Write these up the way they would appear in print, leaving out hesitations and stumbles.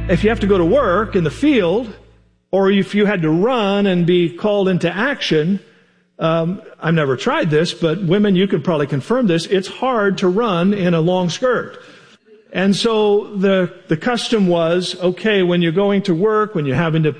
if you have to go to work in the field, or if you had to run and be called into action, I've never tried this, but women, you could probably confirm this, it's hard to run in a long skirt. And so the custom was, okay, when you're going to work, when you're having to,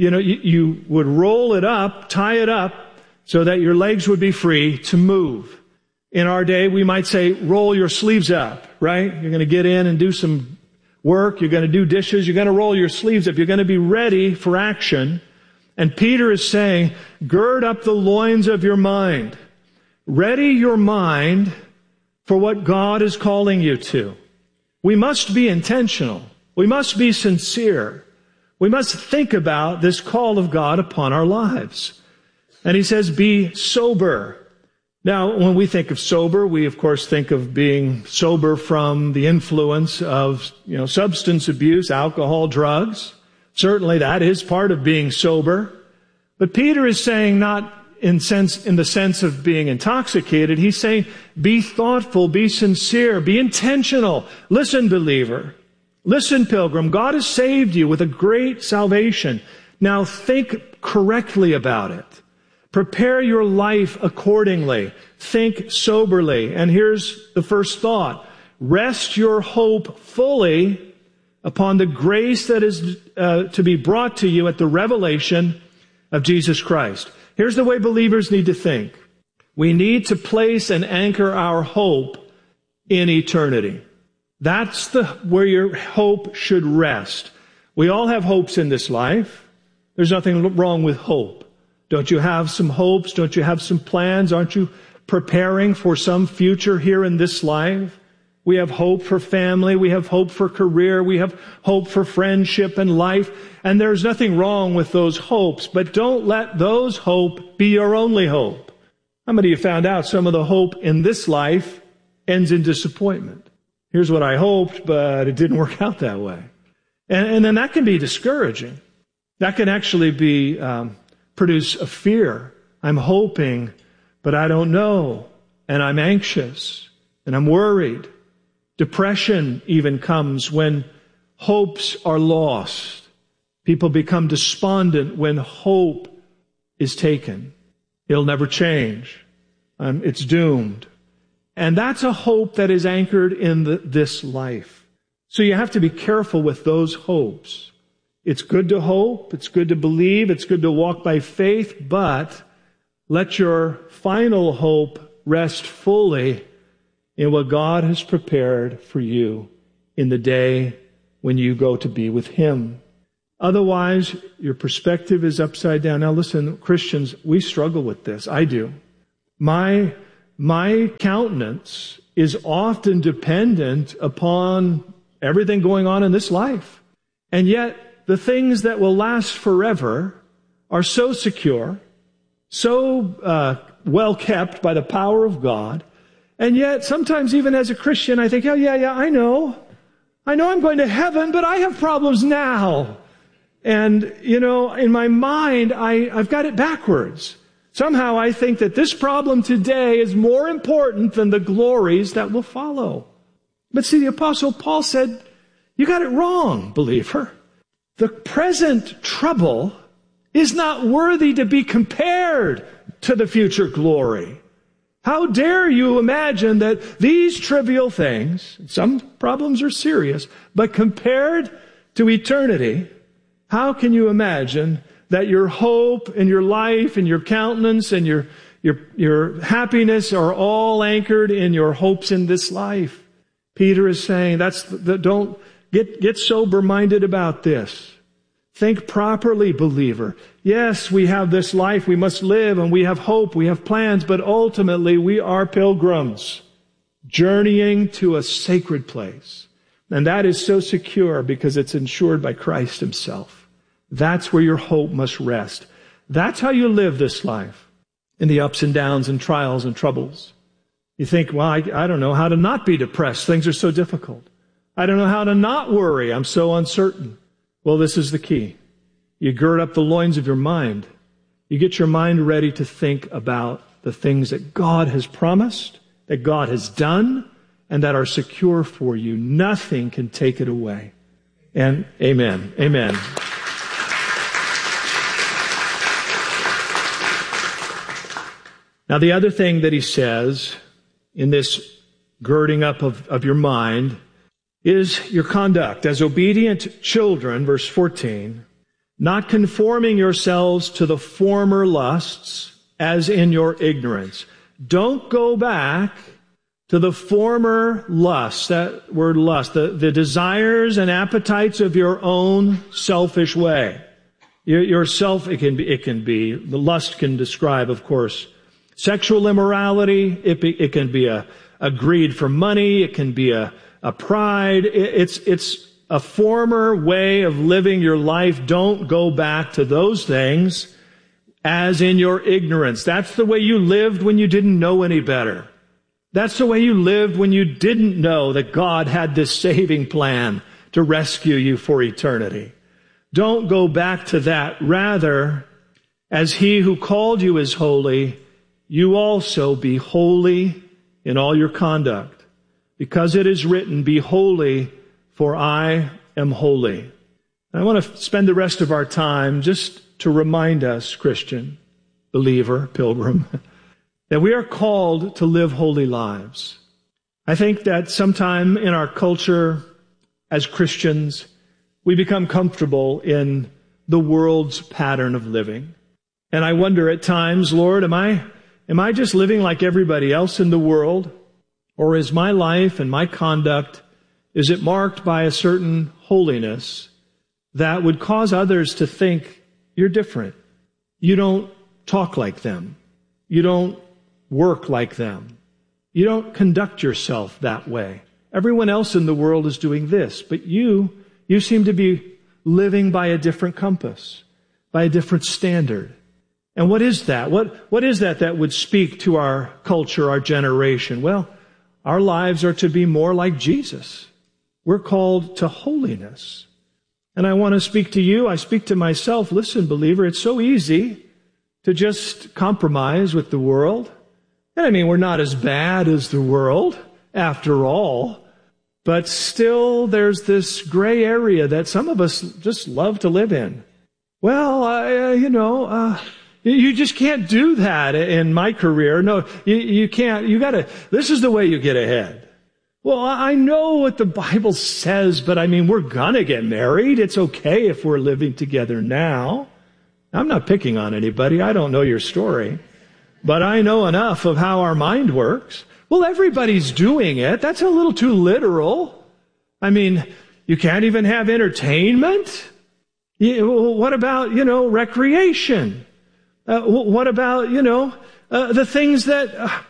you would roll it up, tie it up, so that your legs would be free to move. In our day, we might say, roll your sleeves up, right? You're going to get in and do some work. You're going to do dishes. You're going to roll your sleeves up. You're going to be ready for action. And Peter is saying, gird up the loins of your mind. Ready your mind for what God is calling you to. We must be intentional. We must be sincere. We must think about this call of God upon our lives. And he says, be sober. Now, when we think of sober, we of course think of being sober from the influence of, substance abuse, alcohol, drugs. Certainly that is part of being sober. But Peter is saying not in the sense of being intoxicated. He's saying, be thoughtful, be sincere, be intentional. Listen, believer. Listen, pilgrim. God has saved you with a great salvation. Now think correctly about it. Prepare your life accordingly. Think soberly. And here's the first thought. Rest your hope fully upon the grace that is to be brought to you at the revelation of Jesus Christ. Here's the way believers need to think. We need to place and anchor our hope in eternity. That's where your hope should rest. We all have hopes in this life. There's nothing wrong with hope. Don't you have some hopes? Don't you have some plans? Aren't you preparing for some future here in this life? We have hope for family. We have hope for career. We have hope for friendship and life. And there's nothing wrong with those hopes. But don't let those hope be your only hope. How many of you found out some of the hope in this life ends in disappointment? Here's what I hoped, but it didn't work out that way. And then that can be discouraging. That can actually be produce a fear. I'm hoping, but I don't know. And I'm anxious. And I'm worried. Depression even comes when hopes are lost. People become despondent when hope is taken. It'll never change. It's doomed. And that's a hope that is anchored in this life. So you have to be careful with those hopes. It's good to hope. It's good to believe. It's good to walk by faith. But let your final hope rest fully in what God has prepared for you in the day when you go to be with Him. Otherwise, your perspective is upside down. Now listen, Christians, we struggle with this. I do. My countenance is often dependent upon everything going on in this life. And yet, the things that will last forever are so secure, so well kept by the power of God. And yet, sometimes even as a Christian, I think, I know I'm going to heaven, but I have problems now. And, in my mind, I've got it backwards. Somehow I think that this problem today is more important than the glories that will follow. But see, the Apostle Paul said, you got it wrong, believer. The present trouble is not worthy to be compared to the future glory. How dare you imagine that these trivial things, some problems are serious, but compared to eternity, how can you imagine that your hope and your life and your countenance and your happiness are all anchored in your hopes in this life? Peter is saying don't get sober-minded about this. Think properly, believer. Yes, we have this life we must live, and we have hope, we have plans, but ultimately we are pilgrims journeying to a sacred place. And that is so secure because it's ensured by Christ Himself. That's where your hope must rest. That's how you live this life, in the ups and downs and trials and troubles. You think, well, I don't know how to not be depressed. Things are so difficult. I don't know how to not worry. I'm so uncertain. Well, this is the key. You gird up the loins of your mind. You get your mind ready to think about the things that God has promised, that God has done, and that are secure for you. Nothing can take it away. And amen. Amen. Now, the other thing that he says in this girding up of your mind is your conduct. As obedient children, verse 14, not conforming yourselves to the former lusts as in your ignorance. Don't go back to the former lusts, that word lust, the desires and appetites of your own selfish way. Yourself, it can be, the lust can describe, of course, sexual immorality. It can be a greed for money. It can be a pride. It's a former way of living your life. Don't go back to those things as in your ignorance. That's the way you lived when you didn't know any better. That's the way you lived when you didn't know that God had this saving plan to rescue you for eternity. Don't go back to that. Rather, as He who called you is holy, you also be holy in all your conduct. Because it is written, be holy, for I am holy. And I want to spend the rest of our time just to remind us, Christian, believer, pilgrim, that we are called to live holy lives. I think that sometime in our culture as Christians, we become comfortable in the world's pattern of living. And I wonder at times, Lord, am I just living like everybody else in the world? Or is my life and my conduct, is it marked by a certain holiness that would cause others to think you're different? You don't talk like them. You don't work like them. You don't conduct yourself that way. Everyone else in the world is doing this, but you seem to be living by a different compass, by a different standard. And what is that? What is that would speak to our culture, our generation? Well, our lives are to be more like Jesus. We're called to holiness. And I want to speak to you. I speak to myself. Listen, believer, it's so easy to just compromise with the world. And I mean, we're not as bad as the world, after all. But still, there's this gray area that some of us just love to live in. Well, you just can't do that in my career. No, you can't. You gotta, this is the way you get ahead. Well, I know what the Bible says, but I mean, we're gonna get married. It's okay if we're living together now. I'm not picking on anybody. I don't know your story. But I know enough of how our mind works. Well, everybody's doing it. That's a little too literal. I mean, you can't even have entertainment? What about, recreation? What about, the things that,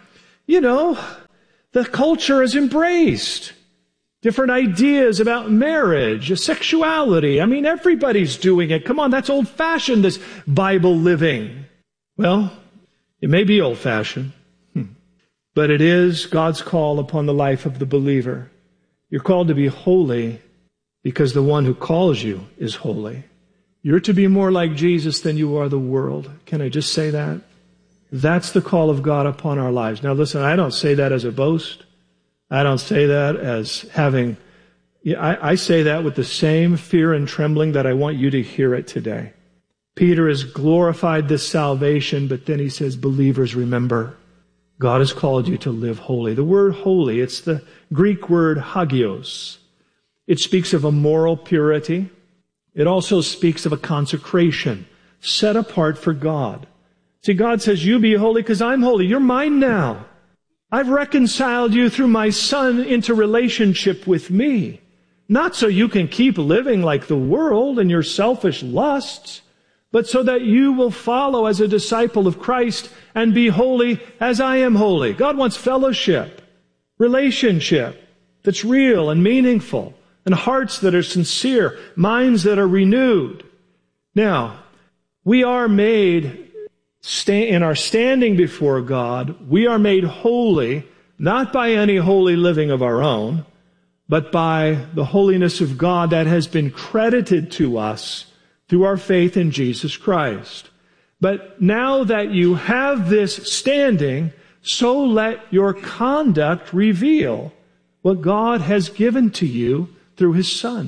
the culture has embraced? Different ideas about marriage, sexuality. I mean, everybody's doing it. Come on, that's old-fashioned, this Bible living. Well, it may be old-fashioned, but it is God's call upon the life of the believer. You're called to be holy because the one who calls you is holy. You're to be more like Jesus than you are the world. Can I just say that? That's the call of God upon our lives. Now listen, I don't say that as a boast. I don't say that as having... I say that with the same fear and trembling that I want you to hear it today. Peter has glorified this salvation, but then he says, believers, remember, God has called you to live holy. The word holy, it's the Greek word hagios. It speaks of a moral purity. It also speaks of a consecration, set apart for God. See, God says, you be holy because I'm holy. You're mine now. I've reconciled you through my Son into relationship with me. Not so you can keep living like the world and your selfish lusts, but so that you will follow as a disciple of Christ and be holy as I am holy. God wants fellowship, relationship that's real and meaningful, and hearts that are sincere, minds that are renewed. Now, we are made, in our standing before God, we are made holy, not by any holy living of our own, but by the holiness of God that has been credited to us through our faith in Jesus Christ. But now that you have this standing, so let your conduct reveal what God has given to you through His Son.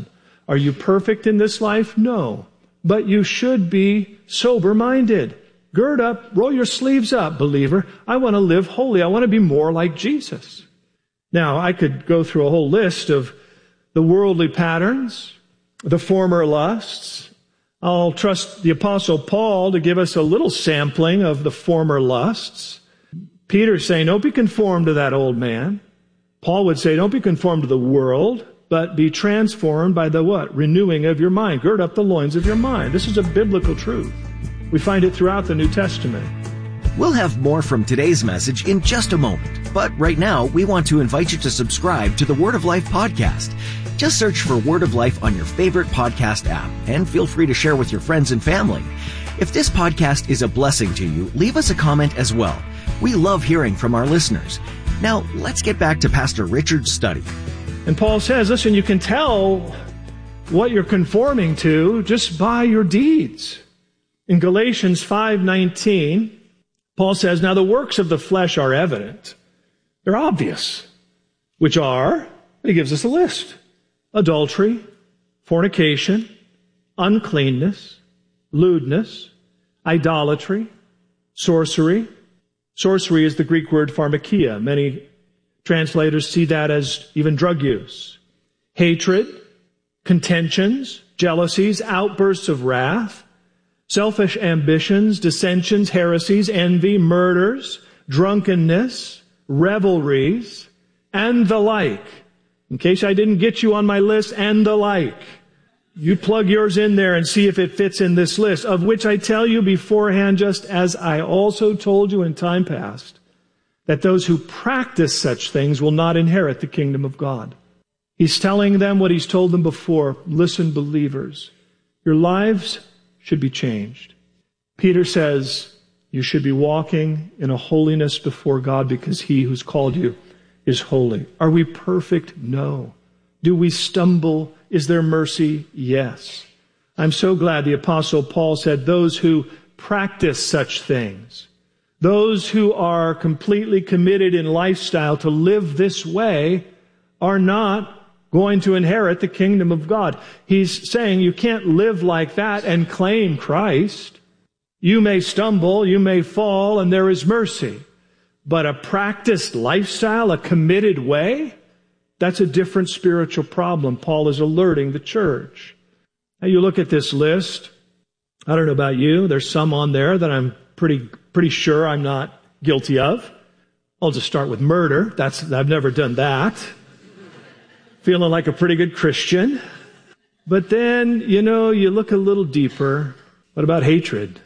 Are you perfect in this life? No. But you should be sober-minded. Gird up, roll your sleeves up, believer. I want to live holy. I want to be more like Jesus. Now, I could go through a whole list of the worldly patterns, the former lusts. I'll trust the Apostle Paul to give us a little sampling of the former lusts. Peter's saying, don't be conformed to that old man. Paul would say, don't be conformed to the world, but be transformed by the what? Renewing of your mind. Gird up the loins of your mind. This is a biblical truth. We find it throughout the New Testament. We'll have more from today's message in just a moment. But right now, we want to invite you to subscribe to the Word of Life podcast. Just search for Word of Life on your favorite podcast app and feel free to share with your friends and family. If this podcast is a blessing to you, leave us a comment as well. We love hearing from our listeners. Now, let's get back to Pastor Richard's study. And Paul says, listen, you can tell what you're conforming to just by your deeds. In Galatians 5:19, Paul says, now the works of the flesh are evident. They're obvious, which are, he gives us a list: adultery, fornication, uncleanness, lewdness, idolatry, sorcery. Sorcery is the Greek word pharmakia. Many translators see that as even drug use. Hatred, contentions, jealousies, outbursts of wrath, selfish ambitions, dissensions, heresies, envy, murders, drunkenness, revelries, and the like. In case I didn't get you on my list, and the like. You plug yours in there and see if it fits in this list, of which I tell you beforehand, just as I also told you in time past, that those who practice such things will not inherit the kingdom of God. He's telling them what he's told them before. Listen, believers, your lives should be changed. Peter says you should be walking in a holiness before God because he who's called you is holy. Are we perfect? No. Do we stumble? Is there mercy? Yes. I'm so glad the Apostle Paul said those who practice such things, those who are completely committed in lifestyle to live this way, are not going to inherit the kingdom of God. He's saying you can't live like that and claim Christ. You may stumble, you may fall, and there is mercy. But a practiced lifestyle, a committed way, that's a different spiritual problem. Paul is alerting the church. Now you look at this list. I don't know about you. There's some on there that I'm pretty sure I'm not guilty of. I'll just start with murder. I've never done that. Feeling like a pretty good Christian. But then, you look a little deeper. What about hatred?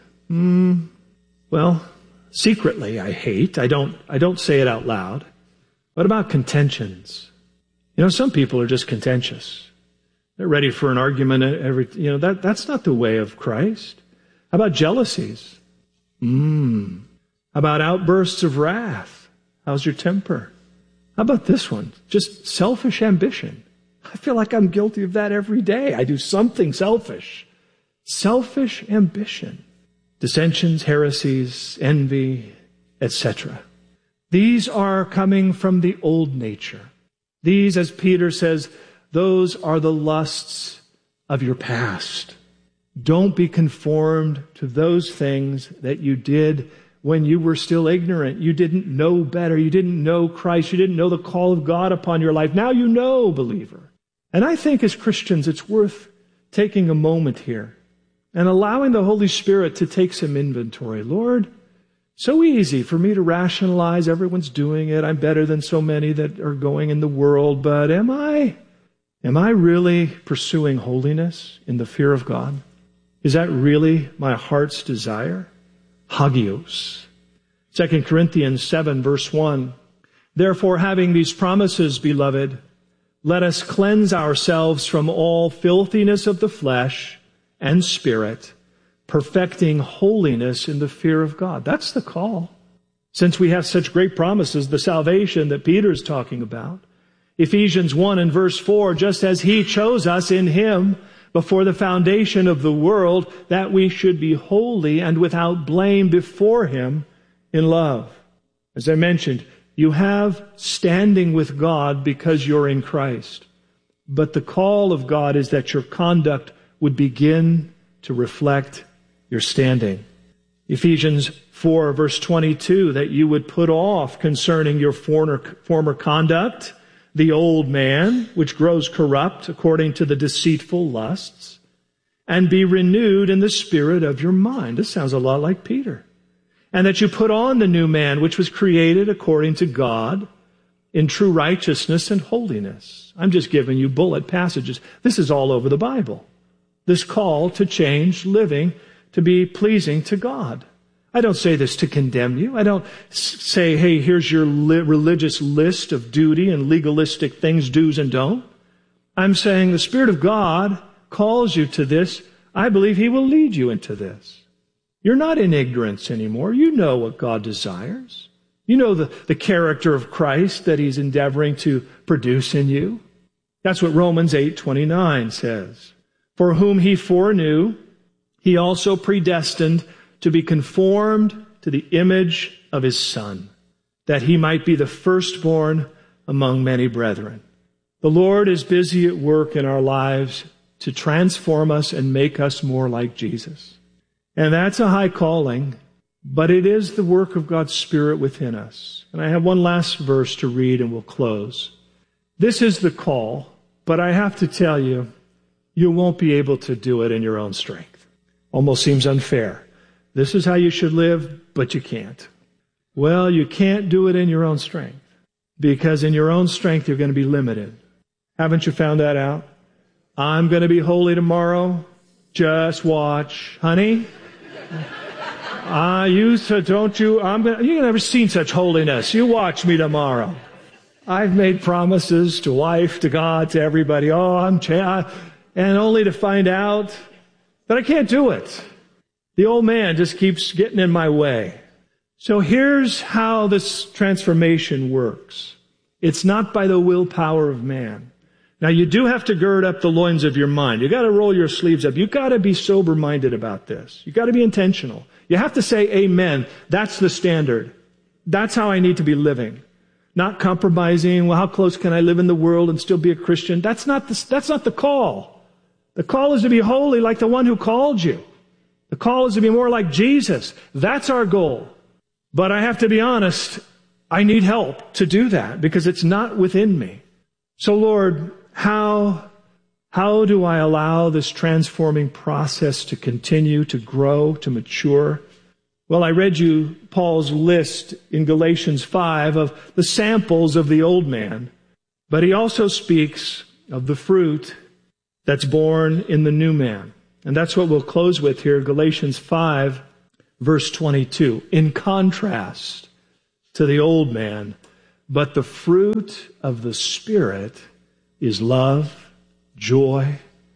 Well, secretly I hate. I don't say it out loud. What about contentions? Some people are just contentious. They're ready for an argument. That's not the way of Christ. How about jealousies? How about outbursts of wrath? How's your temper? How about this one? Just selfish ambition. I feel like I'm guilty of that every day. I do something selfish. Selfish ambition. Dissensions, heresies, envy, etc. These are coming from the old nature. These, as Peter says, those are the lusts of your past. Don't be conformed to those things that you did when you were still ignorant. You didn't know better. You didn't know Christ. You didn't know the call of God upon your life. Now you know, believer. And I think as Christians, it's worth taking a moment here and allowing the Holy Spirit to take some inventory. Lord, so easy for me to rationalize everyone's doing it. I'm better than so many that are going in the world. But am I really pursuing holiness in the fear of God? Is that really my heart's desire? Hagios. 2 Corinthians 7, verse 1. Therefore, having these promises, beloved, let us cleanse ourselves from all filthiness of the flesh and spirit, perfecting holiness in the fear of God. That's the call. Since we have such great promises, the salvation that Peter's talking about. Ephesians 1 and verse 4, just as he chose us in him before the foundation of the world, that we should be holy and without blame before him in love. As I mentioned, you have standing with God because you're in Christ. But the call of God is that your conduct would begin to reflect your standing. Ephesians 4, verse 22, that you would put off concerning your former conduct the old man, which grows corrupt according to the deceitful lusts, and be renewed in the spirit of your mind. This sounds a lot like Peter. And that you put on the new man, which was created according to God in true righteousness and holiness. I'm just giving you bullet passages. This is all over the Bible. This call to change living, to be pleasing to God. I don't say this to condemn you. I don't say, hey, here's your religious list of duty and legalistic things, do's and don't. I'm saying the Spirit of God calls you to this. I believe He will lead you into this. You're not in ignorance anymore. You know what God desires. You know the character of Christ that He's endeavoring to produce in you. That's what Romans 8:29 says. For whom He foreknew, He also predestined to be conformed to the image of His Son, that He might be the firstborn among many brethren. The Lord is busy at work in our lives to transform us and make us more like Jesus. And that's a high calling, but it is the work of God's Spirit within us. And I have one last verse to read and we'll close. This is the call, but I have to tell you, you won't be able to do it in your own strength. Almost seems unfair. This is how you should live, but you can't. Well, you can't do it in your own strength, because in your own strength you're going to be limited. Haven't you found that out? I'm going to be holy tomorrow. Just watch. Honey, you've never seen such holiness. You watch me tomorrow. I've made promises to wife, to God, to everybody. And only to find out that I can't do it. The old man just keeps getting in my way. So here's how this transformation works. It's not by the willpower of man. Now, you do have to gird up the loins of your mind. You got to roll your sleeves up. You got to be sober-minded about this. You got to be intentional. You have to say amen. That's the standard. That's how I need to be living. Not compromising. Well, how close can I live in the world and still be a Christian? That's not the call. The call is to be holy like the one who called you. The call is to be more like Jesus. That's our goal. But I have to be honest, I need help to do that because it's not within me. So Lord, how do I allow this transforming process to continue, to grow, to mature? Well, I read you Paul's list in Galatians 5 of the samples of the old man, but he also speaks of the fruit that's born in the new man. And that's what we'll close with here, Galatians 5, verse 22. In contrast to the old man, but the fruit of the Spirit is love, joy,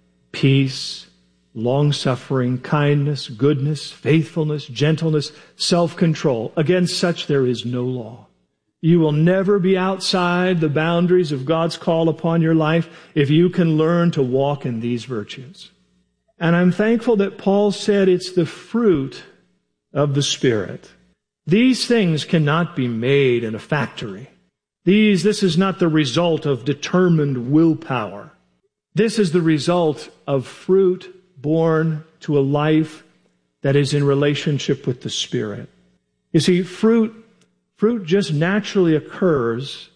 peace, long-suffering, kindness, goodness, faithfulness, gentleness, self-control. Against such there is no law. You will never be outside the boundaries of God's call upon your life if you can learn to walk in these virtues. And I'm thankful that Paul said it's the fruit of the Spirit. These things cannot be made in a factory. This is not the result of determined willpower. This is the result of fruit born to a life that is in relationship with the Spirit. You see, fruit just naturally occurs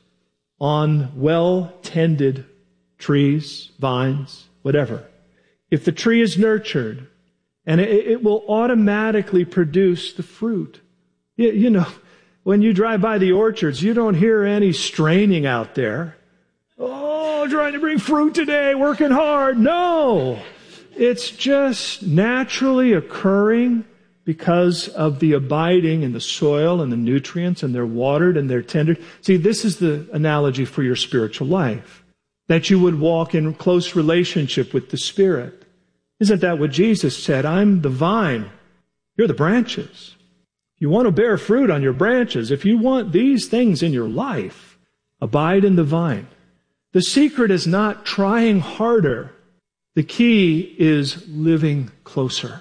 on well-tended trees, vines, whatever. If the tree is nurtured, and it will automatically produce the fruit. You know, when you drive by the orchards, you don't hear any straining out there. Oh, trying to bring fruit today, working hard. No, it's just naturally occurring because of the abiding in the soil and the nutrients, and they're watered and they're tended. See, this is the analogy for your spiritual life, that you would walk in close relationship with the Spirit. Isn't that what Jesus said? I'm the vine. You're the branches. You want to bear fruit on your branches. If you want these things in your life, abide in the vine. The secret is not trying harder. The key is living closer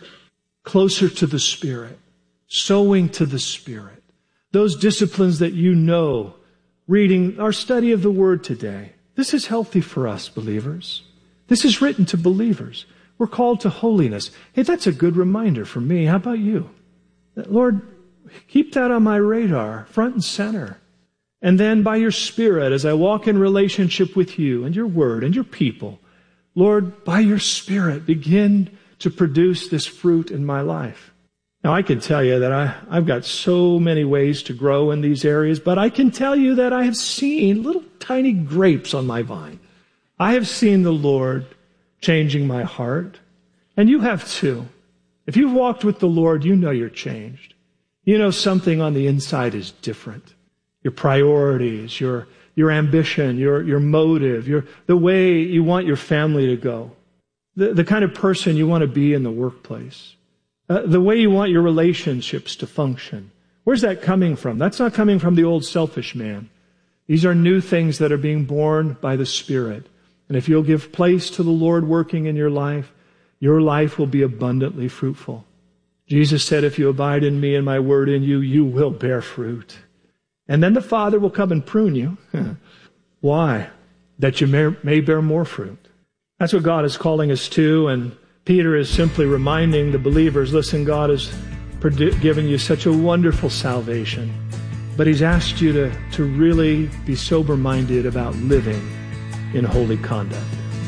to the Spirit, sowing to the Spirit. Those disciplines that you know, reading our study of the Word today, This is healthy for us, believers. This is written to believers. We're called to holiness. Hey, that's a good reminder for me. How about you? Lord, keep that on my radar, front and center. And then by your Spirit, as I walk in relationship with you and your word and your people, Lord, by your Spirit, begin to produce this fruit in my life. Now, I can tell you that I've got so many ways to grow in these areas, but I can tell you that I have seen little tiny grapes on my vine. I have seen the Lord changing my heart, and you have too. If you've walked with the Lord, you know you're changed. You know something on the inside is different. Your priorities, your ambition, your motive, the way you want your family to go, the kind of person you want to be in the workplace, the way you want your relationships to function. Where's that coming from? That's not coming from the old selfish man. These are new things that are being born by the Spirit. And if you'll give place to the Lord working in your life will be abundantly fruitful. Jesus said, if you abide in me and my word in you, you will bear fruit. And then the Father will come and prune you. Why? That you may bear more fruit. That's what God is calling us to, and Peter is simply reminding the believers, listen, God has given you such a wonderful salvation, but He's asked you to really be sober-minded about living in holy conduct.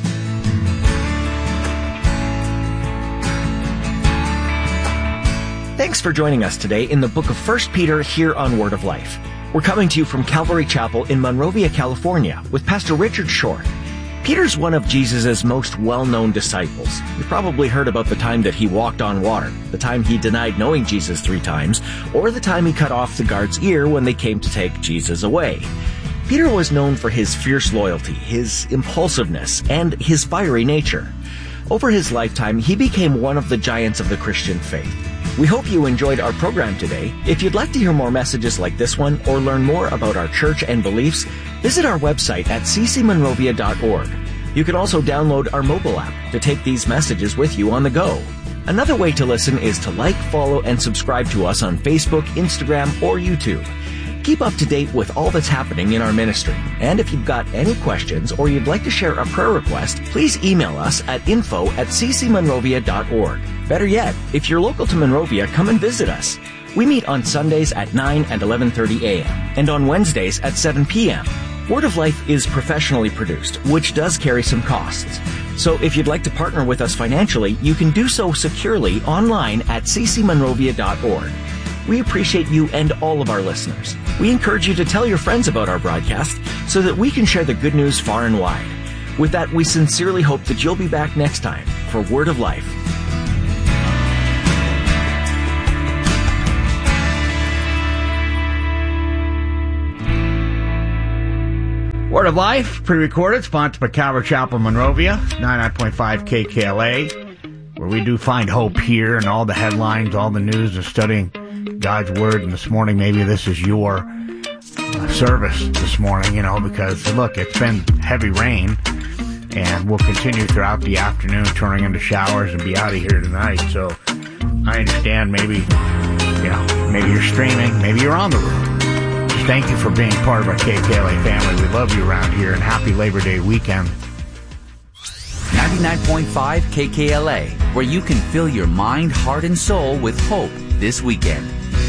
Thanks for joining us today in the book of 1 Peter here on Word of Life. We're coming to you from Calvary Chapel in Monrovia, California, with Pastor Richard Short. Peter's one of Jesus' most well-known disciples. You've probably heard about the time that he walked on water, the time he denied knowing Jesus 3 times, or the time he cut off the guard's ear when they came to take Jesus away. Peter was known for his fierce loyalty, his impulsiveness, and his fiery nature. Over his lifetime, he became one of the giants of the Christian faith. We hope you enjoyed our program today. If you'd like to hear more messages like this one or learn more about our church and beliefs, visit our website at ccmonrovia.org. You can also download our mobile app to take these messages with you on the go. Another way to listen is to like, follow, and subscribe to us on Facebook, Instagram, or YouTube. Keep up to date with all that's happening in our ministry. And if you've got any questions or you'd like to share a prayer request, please email us at info@ccmonrovia.org. Better yet, if you're local to Monrovia, come and visit us. We meet on Sundays at 9 and 11:30 a.m. and on Wednesdays at 7 p.m. Word of Life is professionally produced, which does carry some costs. So if you'd like to partner with us financially, you can do so securely online at ccmonrovia.org. We appreciate you and all of our listeners. We encourage you to tell your friends about our broadcast so that we can share the good news far and wide. With that, we sincerely hope that you'll be back next time for Word of Life. Word of Life, pre-recorded, sponsored by Calvary Chapel, Monrovia, 99.5 KKLA, where we do find hope here and all the headlines, all the news, and studying God's Word. And this morning, maybe this is your service this morning, because, look, it's been heavy rain, and we'll continue throughout the afternoon, turning into showers and be out of here tonight. So I understand maybe you're streaming, maybe you're on the road. Just thank you for being part of our KKLA family. We love you around here, and happy Labor Day weekend. 99.5 KKLA, where you can fill your mind, heart, and soul with hope this weekend.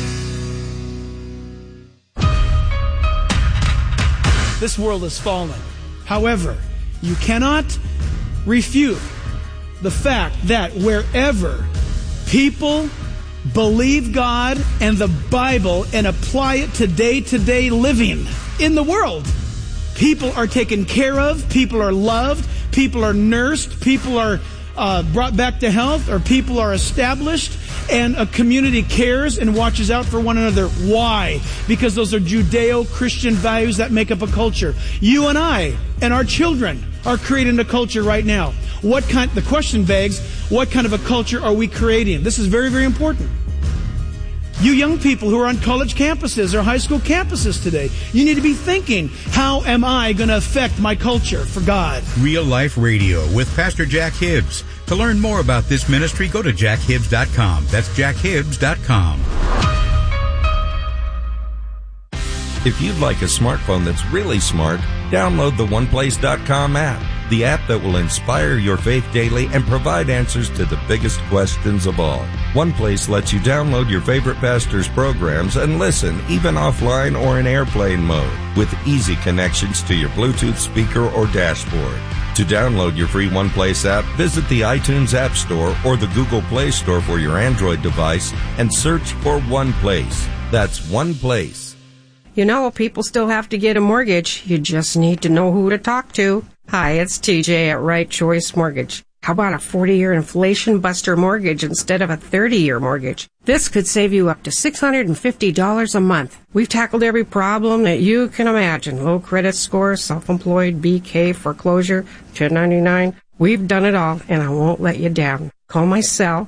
This world is fallen. However, you cannot refute the fact that wherever people believe God and the Bible and apply it to day-to-day living in the world, people are taken care of, people are loved, people are nursed, people are brought back to health, or people are established, and a community cares and watches out for one another. Why? Because those are Judeo-Christian values that make up a culture. You and I and our children are creating a culture right now. The question begs, what kind of a culture are we creating? This is very, very important. You young people who are on college campuses or high school campuses today, you need to be thinking, how am I going to affect my culture for God? Real Life Radio with Pastor Jack Hibbs. To learn more about this ministry, go to jackhibbs.com. That's jackhibbs.com. If you'd like a smartphone that's really smart, download the OnePlace.com app, the app that will inspire your faith daily and provide answers to the biggest questions of all. OnePlace lets you download your favorite pastor's programs and listen even offline or in airplane mode with easy connections to your Bluetooth speaker or dashboard. To download your free OnePlace app, visit the iTunes App Store or the Google Play Store for your Android device and search for OnePlace. That's OnePlace. You know, people still have to get a mortgage. You just need to know who to talk to. Hi, it's TJ at Right Choice Mortgage. How about a 40-year inflation buster mortgage instead of a 30-year mortgage? This could save you up to $650 a month. We've tackled every problem that you can imagine. Low credit score, self-employed, BK, foreclosure, 1099. We've done it all, and I won't let you down. Call my cell,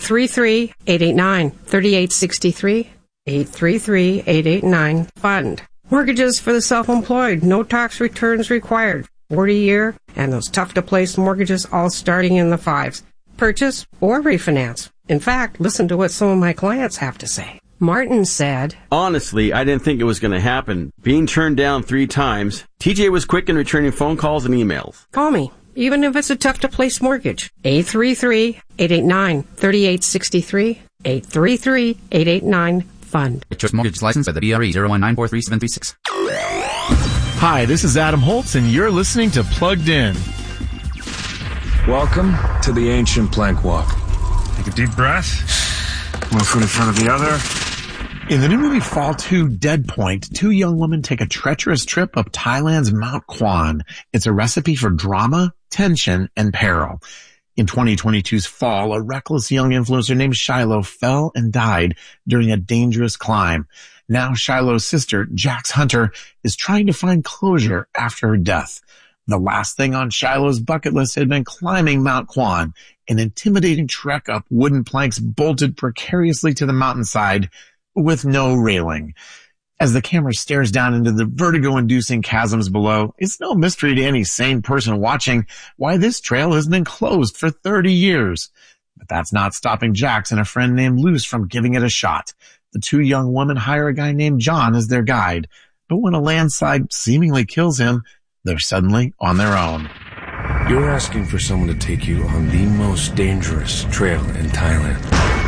833-889-3863. 833-889-FUND. Mortgages for the self-employed. No tax returns required. 40-year and those tough-to-place mortgages all starting in the 5s. Purchase or refinance. In fact, listen to what some of my clients have to say. Martin said, "Honestly, I didn't think it was going to happen. Being turned down 3 times, TJ was quick in returning phone calls and emails. Call me, even if it's a tough-to-place mortgage. 833-889-3863. 833-889-FUND. Choice Mortgage license at the BRE 019433736. Hi, this is Adam Holtz, and you're listening to Plugged In. Welcome to the ancient plank walk. Take a deep breath. One foot in front of the other. In the new movie Fall 2 Dead Point, 2 young women take a treacherous trip up Thailand's Mount Kwan. It's a recipe for drama, tension, and peril. In 2022's Fall, a reckless young influencer named Shiloh fell and died during a dangerous climb. Now Shiloh's sister, Jax Hunter, is trying to find closure after her death. The last thing on Shiloh's bucket list had been climbing Mount Kwan, an intimidating trek up wooden planks bolted precariously to the mountainside with no railing. As the camera stares down into the vertigo-inducing chasms below, it's no mystery to any sane person watching why this trail has been closed for 30 years. But that's not stopping Jax and a friend named Luce from giving it a shot. The 2 young women hire a guy named John as their guide. But when a landslide seemingly kills him, they're suddenly on their own. You're asking for someone to take you on the most dangerous trail in Thailand.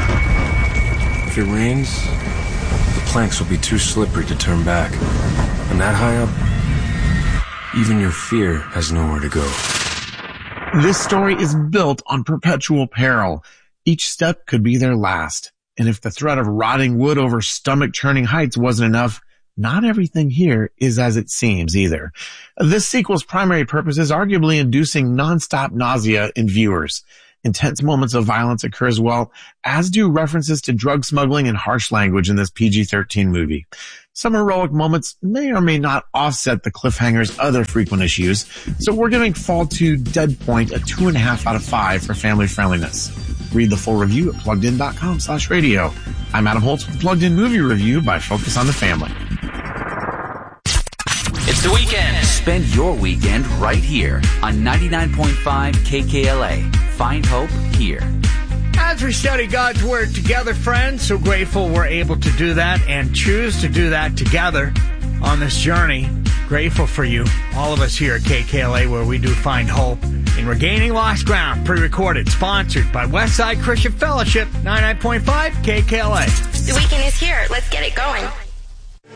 If it rains, the planks will be too slippery to turn back. And that high up, even your fear has nowhere to go. This story is built on perpetual peril. Each step could be their last. And if the threat of rotting wood over stomach-churning heights wasn't enough, not everything here is as it seems either. This sequel's primary purpose is arguably inducing nonstop nausea in viewers. Intense moments of violence occur as well, as do references to drug smuggling and harsh language in this PG-13 movie. Some heroic moments may or may not offset the cliffhanger's other frequent issues, so we're giving Fall 2 Dead Point a 2.5 out of 5 for family friendliness. Read the full review at pluggedin.com/radio. I'm Adam Holtz with Plugged In Movie Review by Focus on the Family. It's the weekend. Spend your weekend right here on 99.5 KKLA. Find hope here. As we study God's Word together, friends, so grateful we're able to do that and choose to do that together on this journey. Grateful for you, all of us here at KKLA, where we do find hope in regaining lost ground. Pre-recorded, sponsored by Westside Christian Fellowship, 99.5 KKLA. The weekend is here. Let's get it going.